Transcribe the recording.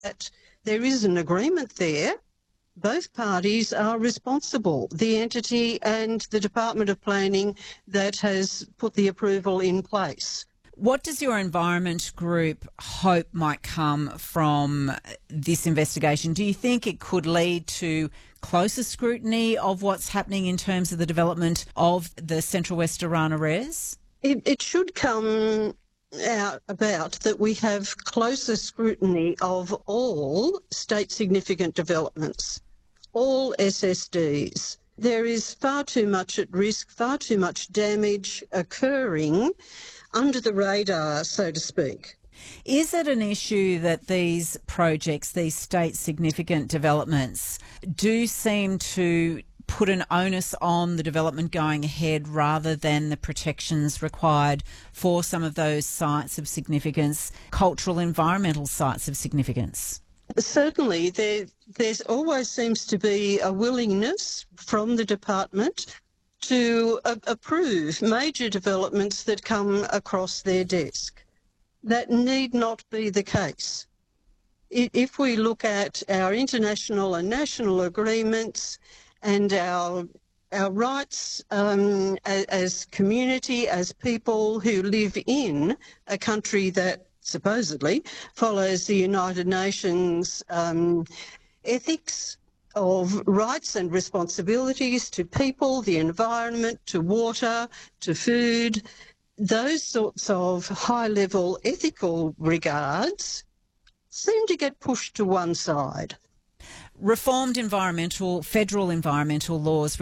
that there is an agreement there. Both parties are responsible, the entity and the Department of Planning that has put the approval in place. What does your environment group hope might come from this investigation? Do you think it could lead to closer scrutiny of what's happening in terms of the development of the Central West Orana Res? It should come out about that we have closer scrutiny of all state significant developments, all SSDs. There is far too much at risk, far too much damage occurring under the radar, so to speak. Is it an issue that these projects, these state significant developments, do seem to put an onus on the development going ahead rather than the protections required for some of those sites of significance, cultural, environmental sites of significance? Certainly, there's always seems to be a willingness from the department to approve major developments that come across their desk. That need not be the case. If we look at our international and national agreements and our rights as community, as people who live in a country that supposedly follows the United Nations ethics of rights and responsibilities to people, the environment, to water, to food, those sorts of high-level ethical regards seem to get pushed to one side. Reformed federal environmental laws